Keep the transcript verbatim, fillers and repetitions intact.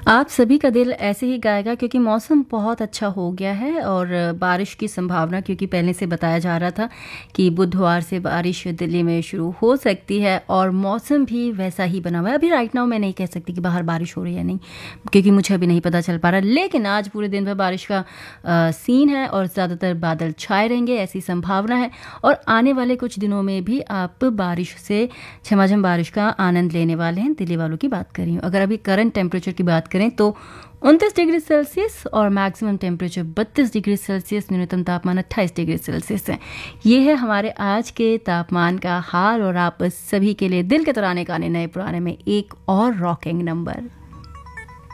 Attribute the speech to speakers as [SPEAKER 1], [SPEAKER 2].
[SPEAKER 1] आप सभी का दिल ऐसे ही गाएगा क्योंकि मौसम बहुत अच्छा हो गया है और बारिश की संभावना, क्योंकि पहले से बताया जा रहा था कि बुधवार से बारिश दिल्ली में शुरू हो सकती है और मौसम भी वैसा ही बना हुआ है। अभी राइट नाउ मैं नहीं कह सकती कि बाहर बारिश हो रही है नहीं, क्योंकि मुझे अभी नहीं पता चल पा रहा, लेकिन आज पूरे दिन भर बारिश का आ, सीन है और ज़्यादातर बादल छाए रहेंगे, ऐसी संभावना है। और आने वाले कुछ दिनों में भी आप बारिश से झमाझम बारिश का आनंद लेने वाले हैं। दिल्ली वालों की बात कर रही हूँ। अगर अभी करंट टेम्परेचर की बात करें तो उनतीस डिग्री सेल्सियस और मैक्सिमम टेम्परेचर बत्तीस डिग्री सेल्सियस, न्यूनतम तापमान अट्ठाईस डिग्री सेल्सियस है। ये है हमारे आज के तापमान का हाल और आप सभी के लिए दिल के तराने गाने नए पुराने में एक और रॉकिंग नंबर।